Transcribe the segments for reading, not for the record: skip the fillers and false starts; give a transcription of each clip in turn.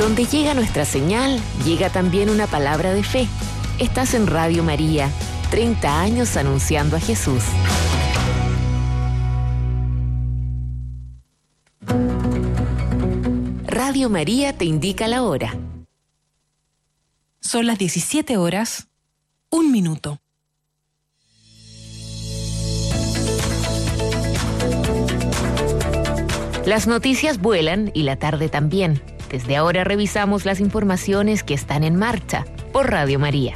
Donde llega nuestra señal, llega también una palabra de fe. Estás en Radio María, 30 años anunciando a Jesús. Radio María te indica la hora. Son las 17 horas, 1 minuto. Las noticias vuelan y la tarde también. Desde ahora revisamos las informaciones que están en marcha por Radio María.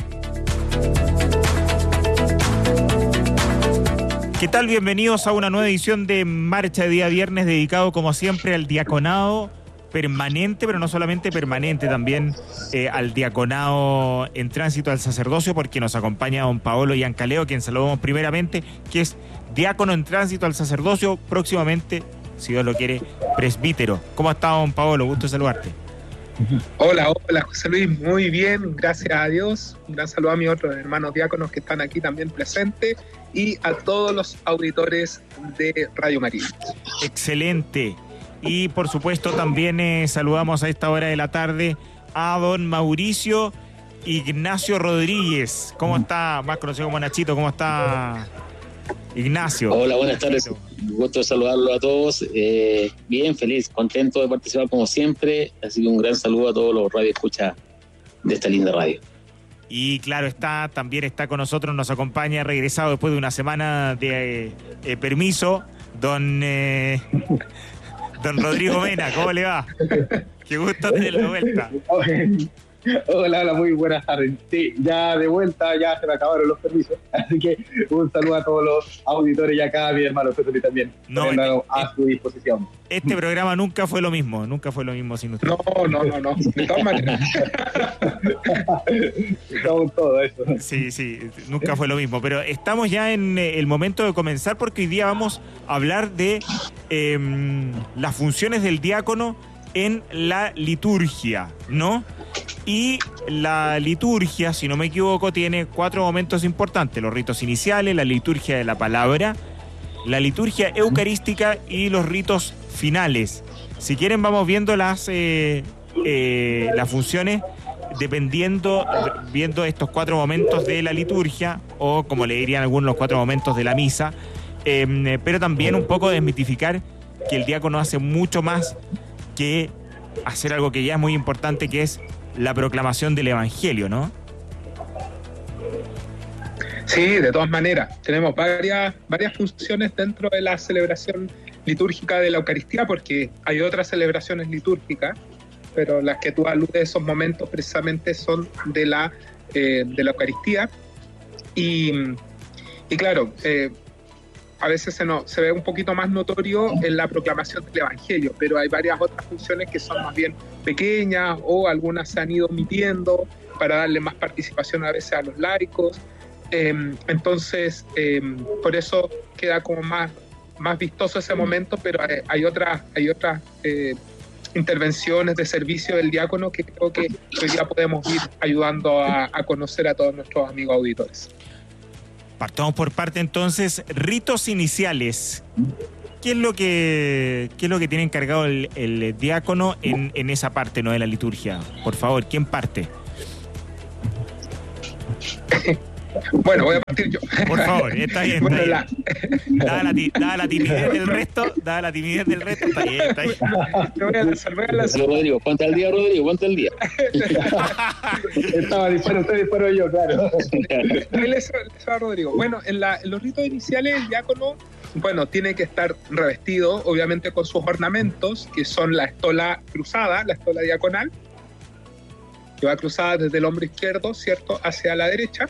¿Qué tal? Bienvenidos a una nueva edición de Marcha de día viernes, dedicado como siempre al diaconado permanente, pero no solamente permanente, también al diaconado en tránsito al sacerdocio, porque nos acompaña don Paolo Iancaleo, quien saludamos primeramente, que es diácono en tránsito al sacerdocio, próximamente, si Dios lo quiere, presbítero. ¿Cómo está, don Paolo? Gusto saludarte. Hola, José Luis, muy bien, gracias a Dios. Un gran saludo a mis otros hermanos diáconos que están aquí también presentes y a todos los auditores de Radio María. Excelente. Y por supuesto también saludamos a esta hora de la tarde a don Mauricio Ignacio Rodríguez. ¿Cómo está? Más conocido como Nachito, ¿cómo está Ignacio? Hola, buenas tardes. Un gusto de saludarlo a todos. Bien, feliz, contento de participar como siempre. Así que un gran saludo a todos los radioescuchas de esta linda radio. Y claro, también está con nosotros, nos acompaña, regresado después de una semana de permiso, don Rodrigo Mena. ¿Cómo le va? Qué gusto tenerlo de vuelta. Hola, muy buenas tardes. Sí, ya de vuelta, ya se me acabaron los permisos, así que un saludo a todos los auditores y acá a mi hermano José también, a su disposición. Este programa nunca fue lo mismo sin usted. No, de todas maneras. Estamos todo eso. Sí, nunca fue lo mismo, pero estamos ya en el momento de comenzar, porque hoy día vamos a hablar de las funciones del diácono en la liturgia, ¿no? Y la liturgia, si no me equivoco, tiene 4 momentos importantes: los ritos iniciales, la liturgia de la palabra, la liturgia eucarística y los ritos finales. Si quieren, vamos viendo las funciones viendo estos 4 momentos de la liturgia, o como le dirían algunos, los 4 momentos de la misa, pero también un poco desmitificar que el diácono hace mucho más que hacer algo que ya es muy importante, que es la proclamación del Evangelio, ¿no? Sí, de todas maneras. Tenemos varias funciones dentro de la celebración litúrgica de la Eucaristía, porque hay otras celebraciones litúrgicas, pero las que tú aludes, esos momentos precisamente son de la Eucaristía. Y claro, a veces se ve un poquito más notorio en la proclamación del Evangelio, pero hay varias otras funciones que son más bien pequeñas, o algunas se han ido omitiendo para darle más participación a veces a los laicos. Entonces, por eso queda como más vistoso ese momento, pero hay otras intervenciones de servicio del diácono que creo que hoy día podemos ir ayudando a conocer a todos nuestros amigos auditores. Partamos por parte entonces. Ritos iniciales. ¿Qué es lo que tiene encargado el diácono en esa parte, ¿no?, de la liturgia? Por favor, ¿quién parte? Bueno, voy a partir yo. Por favor, está bien. Bueno, dada la timidez del resto, está bien. Te voy a lanzar. Rodrigo, ponte al día, ponte al día. Estaba disparo yo, claro. Les va Rodrigo. Bueno, en los ritos iniciales el diácono, tiene que estar revestido, obviamente, con sus ornamentos, que son la estola cruzada, la estola diaconal, que va cruzada desde el hombro izquierdo, ¿cierto?, hacia la derecha.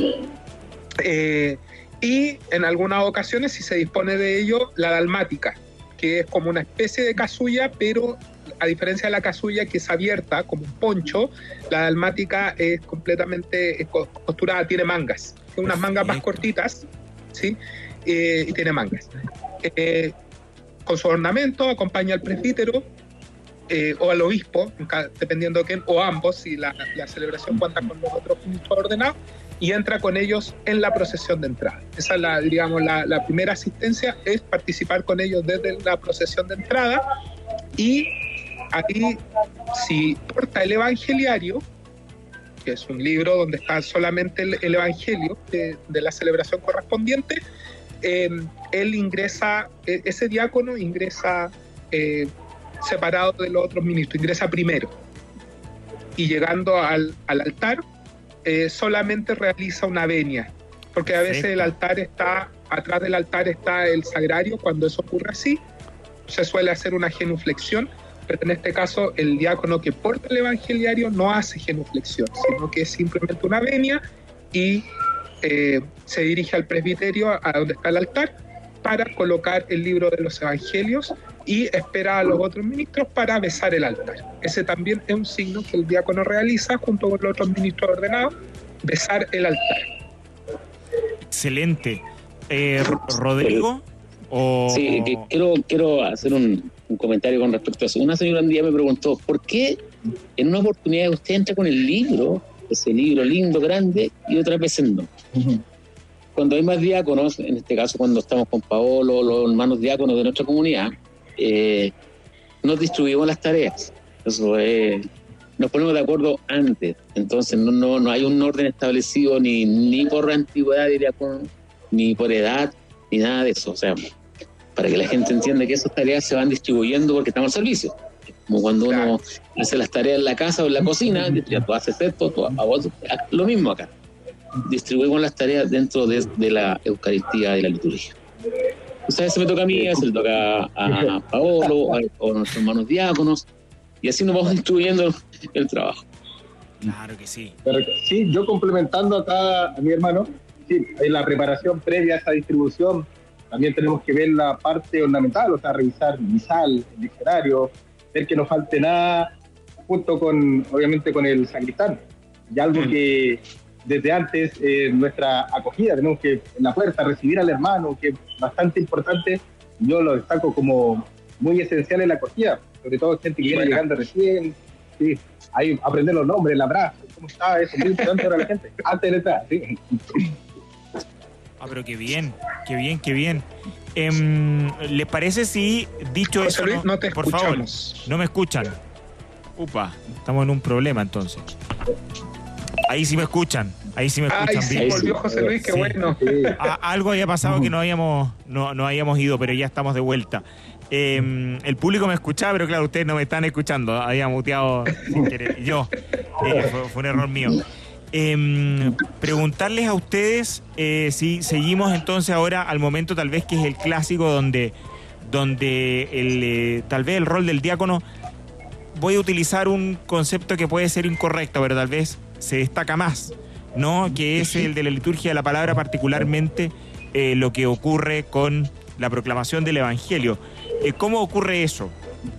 Y en algunas ocasiones, si se dispone de ello, la dalmática, que es como una especie de casulla, pero a diferencia de la casulla, que es abierta como un poncho, la dalmática es completamente costurada, tiene mangas, tiene unas mangas más cortitas, ¿sí? Y tiene mangas. Con su ornamento acompaña al presbítero o al obispo, dependiendo de quién, o ambos, si la celebración cuenta con los otros puntos ordenados, y entra con ellos en la procesión de entrada. Esa es la primera asistencia, es participar con ellos desde la procesión de entrada, y ahí, si porta el Evangeliario, que es un libro donde está solamente el Evangelio de la celebración correspondiente, él ingresa, ese diácono ingresa separado de los otros ministros, ingresa primero. Y llegando al altar, solamente realiza una venia, porque a veces el altar está, atrás del altar está el sagrario. Cuando eso ocurre así, se suele hacer una genuflexión, pero en este caso el diácono que porta el Evangeliario no hace genuflexión, sino que es simplemente una venia y se dirige al presbiterio, a donde está el altar, para colocar el libro de los evangelios y espera a los otros ministros para besar el altar. Ese también es un signo que el diácono realiza junto con los otros ministros ordenados, besar el altar. Excelente. ¿Rodrigo? Sí, quiero hacer un comentario con respecto a eso. Una señora un día me preguntó, ¿por qué en una oportunidad usted entra con el libro, ese libro lindo, grande, y otras veces no? Cuando hay más diáconos, en este caso cuando estamos con Paolo, los hermanos diáconos de nuestra comunidad, nos distribuimos las tareas. Eso nos ponemos de acuerdo antes. Entonces no hay un orden establecido ni por antigüedad de diácono, ni por edad, ni nada de eso. O sea, para que la gente entienda que esas tareas se van distribuyendo porque estamos al servicio. Como cuando uno hace las tareas en la casa o en la cocina, ya tú haces esto, lo mismo acá. Distribuimos las tareas dentro de la Eucaristía y la liturgia. O sea, se me toca a mí, se le toca a Paolo, a nuestros hermanos diáconos, y así nos vamos distribuyendo el trabajo. Claro que sí. Sí, yo complementando acá a mi hermano, sí, en la preparación previa a esa distribución, también tenemos que ver la parte ornamental, o sea, revisar el misal, el diccionario, ver que no falte nada, junto con, obviamente, con el sacristán. Y algo que desde antes, nuestra acogida, tenemos que en la puerta recibir al hermano, que es bastante importante. Yo lo destaco como muy esencial en la acogida, sobre todo gente que viene llegando recién, sí, ahí aprender los nombres, el abrazo, cómo está, eso es muy importante para la gente, antes de entrar, sí. Pero qué bien. ¿Les parece si, dicho José eso, Luis, no te por favor, escuchamos. no me escuchan? Upa, estamos en un problema entonces. Ahí sí me escuchan Ay, sí, bien. volvió José Luis, qué Sí. bueno. Algo había pasado que no habíamos ido, pero ya estamos de vuelta. El público me escuchaba, pero claro, ustedes no me están escuchando. Había muteado sin querer. Yo. Fue un error mío. Preguntarles a ustedes si seguimos entonces ahora al momento tal vez que es el clásico donde tal vez el rol del diácono, voy a utilizar un concepto que puede ser incorrecto, pero tal vez se destaca más, ¿no? Que es el de la liturgia de la palabra, particularmente lo que ocurre con la proclamación del Evangelio. ¿Cómo ocurre eso?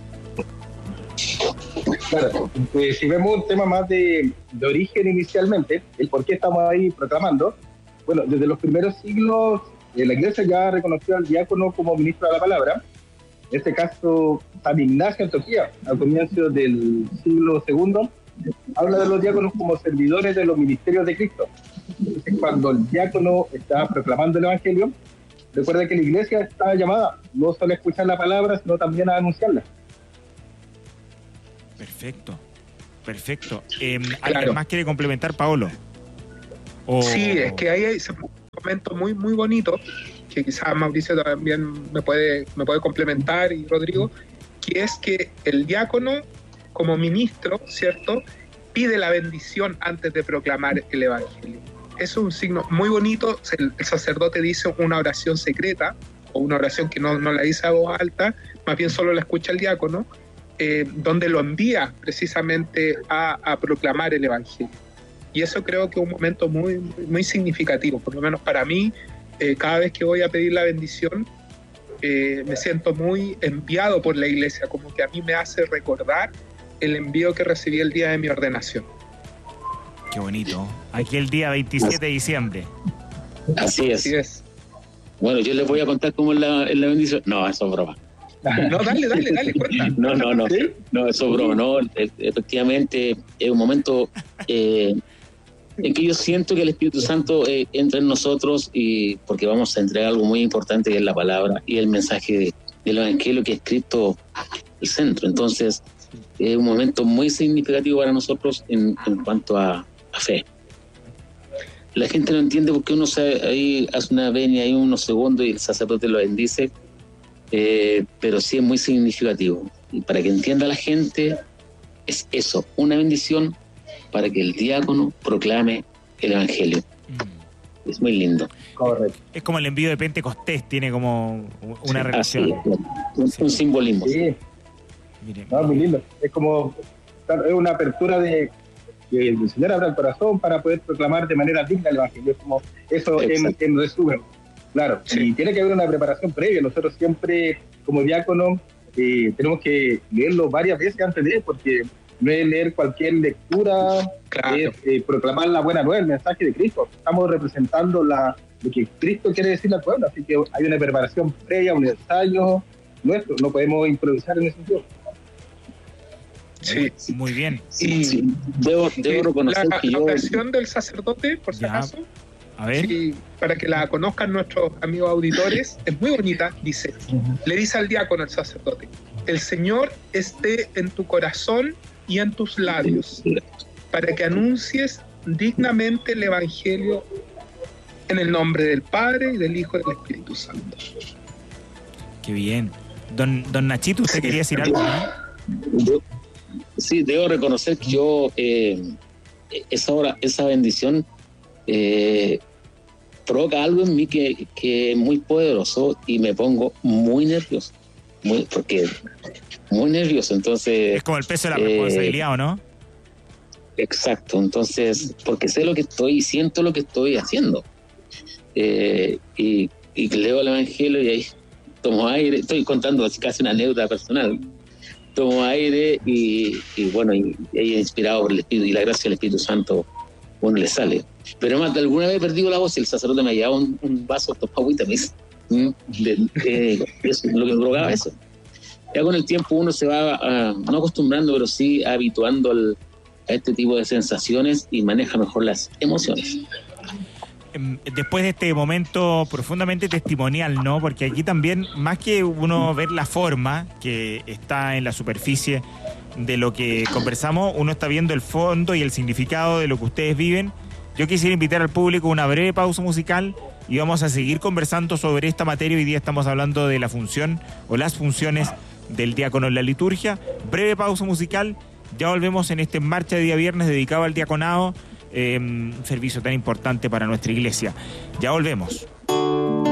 Claro, si vemos un tema más de origen inicialmente, el por qué estamos ahí proclamando, bueno, desde los primeros siglos la Iglesia ya reconoció al diácono como ministro de la palabra. En este caso, San Ignacio de Antioquía, al comienzo del siglo II, habla de los diáconos como servidores de los ministerios de Cristo. Entonces, cuando el diácono está proclamando el Evangelio, recuerda que la Iglesia está llamada no solo a escuchar la palabra, sino también a anunciarla. Perfecto. ¿Alguien más quiere complementar, Paolo? Sí, es que ahí hay un momento muy, muy bonito, que quizás Mauricio también me puede complementar, y Rodrigo, que es que el diácono, como ministro, ¿cierto?, pide la bendición antes de proclamar el Evangelio. Es un signo muy bonito. El sacerdote dice una oración secreta, o una oración que no la dice a voz alta, más bien solo la escucha el diácono, donde lo envía precisamente a proclamar el Evangelio. Y eso creo que es un momento muy, muy significativo, por lo menos para mí. Cada vez que voy a pedir la bendición, me siento muy enviado por la Iglesia, como que a mí me hace recordar el envío que recibí el día de mi ordenación. Qué bonito. Aquí el día 27 de diciembre. Así es. Así es. Bueno, yo les voy a contar cómo es la bendición. No, eso es broma. No, dale, cuenta. No, ¿Sí? No, eso es broma, no. Efectivamente, es un momento en que yo siento que el Espíritu Santo entra en nosotros, y porque vamos a entregar algo muy importante, que es la palabra y el mensaje del Evangelio, que es Cristo el centro. Entonces, es un momento muy significativo para nosotros en cuanto a fe. La gente no entiende por qué uno ahí hace una venia ahí unos segundos y el sacerdote lo bendice, pero sí es muy significativo. Y para que entienda la gente, es eso, una bendición para que el diácono proclame el Evangelio. Es muy lindo. Correcto. Es como el envío de Pentecostés, tiene como una relación. Un simbolismo. Sí. No, muy lindo. Es como es una apertura de el Señor abre el corazón para poder proclamar de manera digna el Evangelio. Es como eso en resumen. Claro, y tiene que haber una preparación previa. Nosotros siempre, como diáconos, tenemos que leerlo varias veces antes de, porque no es leer cualquier lectura, es proclamar la buena nueva, el mensaje de Cristo. Estamos representando lo que Cristo quiere decirle al pueblo, así que hay una preparación previa, un ensayo nuestro, no podemos improvisar en ese sentido. Sí, muy bien. Sí. Debo reconocer que la oración del sacerdote, por si acaso, a ver. Sí, para que la conozcan nuestros amigos auditores, es muy bonita. Dice, le dice al diácono, al sacerdote: el Señor esté en tu corazón y en tus labios, para que anuncies dignamente el Evangelio en el nombre del Padre y del Hijo y del Espíritu Santo. Qué bien. Don Nachito, ¿usted quería decir algo? Sí, debo reconocer que yo esa bendición provoca algo en mí que es muy poderoso y me pongo muy nervioso, muy nervioso. Entonces es como el peso de la responsabilidad, ¿o no? Exacto. Entonces, porque sé lo que estoy y siento lo que estoy haciendo, y leo el Evangelio y ahí tomo aire. Estoy contando casi una anécdota personal. Tomo aire y bueno, y inspirado por el Espíritu y la gracia del Espíritu Santo, uno le sale. Pero además, alguna vez he perdido la voz y el sacerdote me ha llevado un vaso de agüita, me dice, eso, lo que provocaba eso. Ya con el tiempo uno se va no acostumbrando, pero sí habituando a este tipo de sensaciones y maneja mejor las emociones. Después de este momento profundamente testimonial, ¿no? Porque aquí también, más que uno ver la forma que está en la superficie de lo que conversamos, uno está viendo el fondo y el significado de lo que ustedes viven. Yo quisiera invitar al público a una breve pausa musical y vamos a seguir conversando sobre esta materia. Hoy día estamos hablando de la función o las funciones del diácono en la liturgia. Breve pausa musical, ya volvemos en este En Marcha de día viernes dedicado al diaconado, servicio tan importante para nuestra iglesia. Ya volvemos.